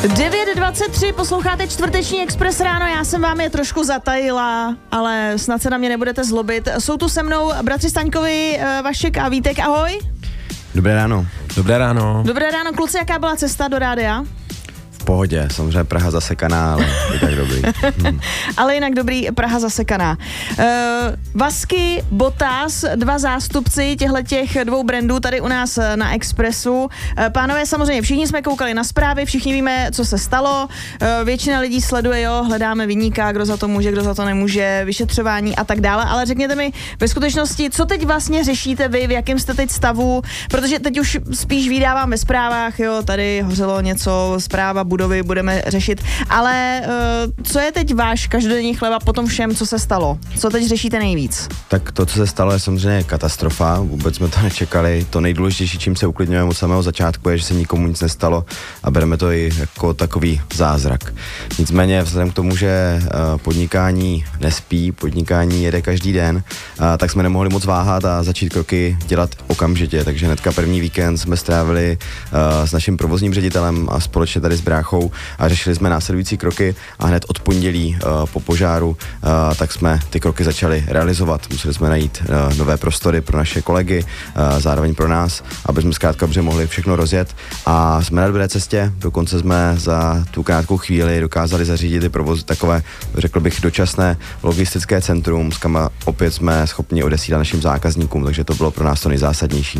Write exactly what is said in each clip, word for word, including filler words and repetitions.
devět dvacet tři, posloucháte čtvrteční Express ráno, já jsem vám je trošku zatajila, ale snad se na mě nebudete zlobit. Jsou tu se mnou bratři Staňkovi, Vašek a Vítek, ahoj. Dobré ráno. Dobré ráno. Dobré rádia, kluci, jaká byla cesta do rádia? V pohodě, samozřejmě Praha zasekaná, ale je tak dobrý. Hmm. Ale jinak dobrý, Praha zasekaná. Uh, Vasky, Bottas, dva zástupci těchto dvou brandů tady u nás na Expressu. Uh, pánové, samozřejmě všichni jsme koukali na zprávy, všichni víme, co se stalo. Uh, většina lidí sleduje, jo, hledáme viníka, kdo za to může, kdo za to nemůže, vyšetřování a tak dále. Ale řekněte mi ve skutečnosti, co teď vlastně řešíte vy, v jakém jste teď stavu, protože teď už spíš vydávám ve zprávách, jo, tady hořelo něco, zpráva, budovy budeme řešit, ale uh, co je teď váš každodenní chleba po tom všem, co se stalo? Co teď řešíte nejvíc? Tak to, co se stalo, je samozřejmě katastrofa, vůbec jsme to nečekali. To nejdůležitější, čím se uklidňujeme od samého začátku, je, že se nikomu nic nestalo a bereme to i jako takový zázrak. Nicméně vzhledem k tomu, že uh, podnikání nespí, podnikání jede každý den, uh, tak jsme nemohli moc váhat a začít kroky dělat okamžitě, takže hnedka první víkend jsme strávili uh, s naším provozním ředitelem a společně tady s bráchou a řešili jsme následující kroky a hned od pondělí uh, po požáru uh, tak jsme ty kroky začali realizovat. Museli jsme najít uh, nové prostory pro naše kolegy, uh, zároveň pro nás, aby jsme zkrátka dobře mohli všechno rozjet a jsme na dobré cestě, dokonce jsme za tu krátkou chvíli dokázali zařídit i provoz takové, řekl bych, dočasné logistické centrum, s kam opět jsme schopni odesílat našim zákazníkům, takže to bylo pro nás to nejzásadnější.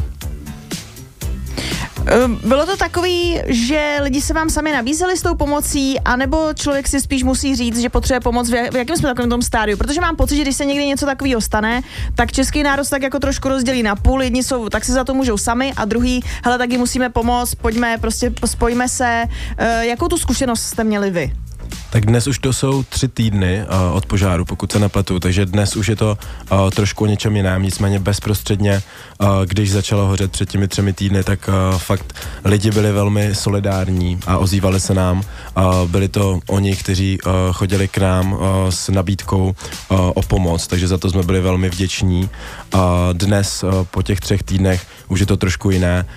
Bylo to takový, že lidi se vám sami nabízeli s tou pomocí, anebo člověk si spíš musí říct, že potřebuje pomoc, v jakém jsme takovém tom stádiu? Protože mám pocit, že když se někdy něco takového stane, tak český národ tak jako trošku rozdělí na půl, jedni jsou, tak si za to můžou sami a druhý, hele, taky musíme pomoct, pojďme, prostě spojíme se. E, jakou tu zkušenost jste měli vy? Tak dnes už to jsou tři týdny uh, od požáru, pokud se nepletu, takže dnes už je to uh, trošku o něčem jiném, nicméně bezprostředně, uh, když začalo hořet před těmi třemi týdny, tak uh, fakt lidi byli velmi solidární a ozývali se nám. Uh, byli to oni, kteří uh, chodili k nám uh, s nabídkou uh, o pomoc, takže za to jsme byli velmi vděční. Uh, dnes uh, po těch třech týdnech už je to trošku jiné.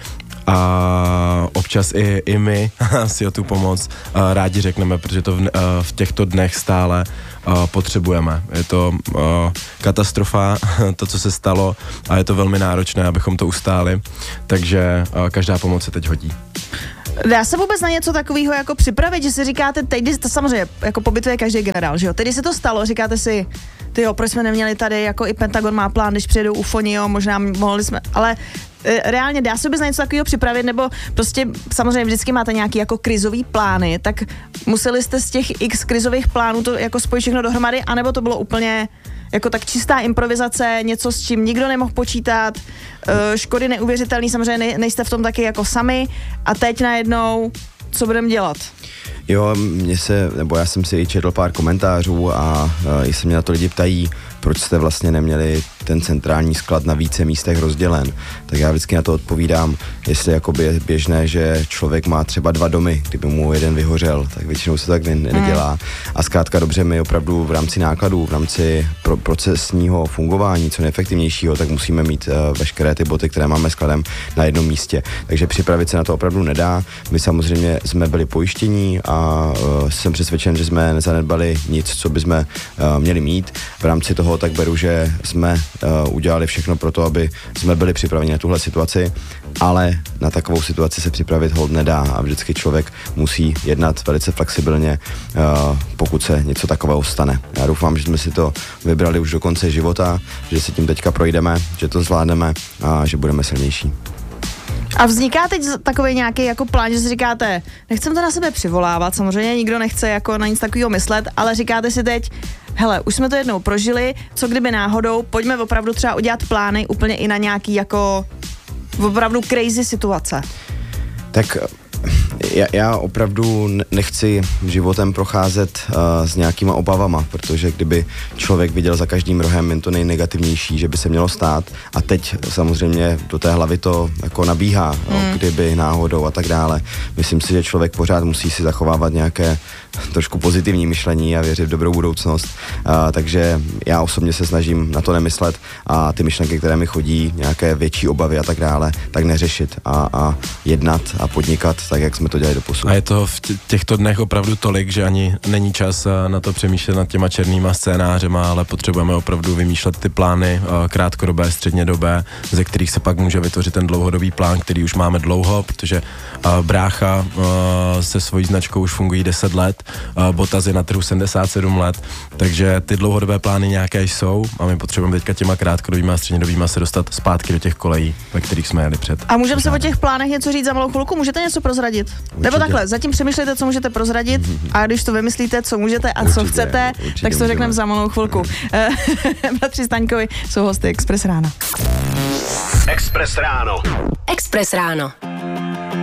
A občas i, i my si o tu pomoc uh, rádi řekneme, protože to v, uh, v těchto dnech stále uh, potřebujeme. Je to uh, katastrofa, to, co se stalo, a je to velmi náročné, abychom to ustáli, takže uh, každá pomoc se teď hodí. Dá se vůbec na něco takového jako připravit, že si říkáte, teď, to samozřejmě, jako po bitvě je každý generál, že jo, teď se to stalo, říkáte si, ty jo, proč jsme neměli tady, jako i Pentagon má plán, když přijedou ufoni, jo, možná mohli jsme, ale e, reálně dá se vůbec na něco takového připravit, nebo prostě samozřejmě vždycky máte nějaký jako krizový plány, tak museli jste z těch x krizových plánů to jako spojit všechno dohromady, anebo to bylo úplně jako tak čistá improvizace, něco, s čím nikdo nemohl počítat, e, škody neuvěřitelný, samozřejmě nej, nejste v tom taky jako sami a teď najednou, co budeme dělat? Jo, mě se, nebo já jsem si i četl pár komentářů a i se mě na to lidi ptají, proč jste vlastně neměli ten centrální sklad na více místech rozdělen. Tak já vždycky na to odpovídám, jestli jakoby je běžné, že člověk má třeba dva domy, kdyby mu jeden vyhořel, tak většinou se tak nedělá. A zkrátka dobře, my opravdu v rámci nákladů, v rámci pro procesního fungování, co nejefektivnějšího, tak musíme mít uh, veškeré ty boty, které máme skladem na jednom místě. Takže připravit se na to opravdu nedá. My samozřejmě jsme byli pojištění a uh, jsem přesvědčen, že jsme nezanedbali nic, co bychom uh, měli mít. V rámci toho tak beru, že jsme uh, udělali všechno pro to, aby jsme byli připraveni na tuhle situaci, ale na takovou situaci se připravit hold nedá a vždycky člověk musí jednat velice flexibilně, uh, pokud se něco takového stane. Já doufám, že jsme si to vybrali už do konce života, že si tím teďka projdeme, že to zvládneme a že budeme silnější. A vzniká teď takový nějaký jako plán, že si říkáte, nechcem to na sebe přivolávat, samozřejmě nikdo nechce jako na nic takového myslet, ale říkáte si teď, hele, už jsme to jednou prožili, co kdyby náhodou, pojďme opravdu třeba udělat plány úplně i na nějaký jako opravdu crazy situace. Tak já, já opravdu nechci životem procházet uh, s nějakýma obavama, protože kdyby člověk viděl za každým rohem jen to nejnegativnější, že by se mělo stát a teď samozřejmě do té hlavy to jako nabíhá, mm. no, kdyby náhodou a tak dále. Myslím si, že člověk pořád musí si zachovávat nějaké trošku pozitivní myšlení a věřit v dobrou budoucnost, uh, takže já osobně se snažím na to nemyslet a ty myšlenky, které mi chodí, nějaké větší obavy a tak dále, tak neřešit a, a jednat a podnikat tak, jak jsme jsme to dělali doposud. A je to v těchto dnech opravdu tolik, že ani není čas na to přemýšlet nad těma černýma scénářema, ale potřebujeme opravdu vymýšlet ty plány krátkodobé, střednědobé, ze kterých se pak může vytvořit ten dlouhodobý plán, který už máme dlouho, protože brácha se svojí značkou už fungují deset let, Bottas je na trhu sedmdesát sedm let, takže ty dlouhodobé plány nějaké jsou a my potřebujeme teďka těma krátkodobýma a střednědobýma se dostat zpátky do těch kolejí, ve kterých jsme jeli před. A můžeme se o těch plánech něco říct za malou chvilku? Můžete něco prozradit? Určitě. Nebo takhle, zatím přemýšlejte, co můžete prozradit a když to vymyslíte, co můžete a určitě, co chcete, tak to řekneme za malou chvilku. Bratři Staňkovi jsou hosty Express rána. Express ráno. Express ráno.